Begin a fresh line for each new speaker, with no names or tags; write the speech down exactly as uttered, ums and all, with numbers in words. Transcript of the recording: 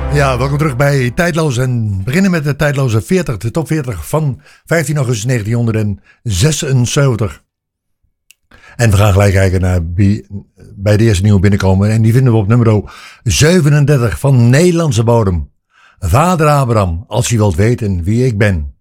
Ja, welkom terug bij Tijdloos en we beginnen met de tijdloze veertig, de top veertig van vijftien augustus negentienhonderdzesenzeventig. En we gaan gelijk kijken naar wie bij de eerste nieuwe binnenkomen en die vinden we op nummer zevenendertig van Nederlandse bodem. Vader Abraham, als je wilt weten wie ik ben.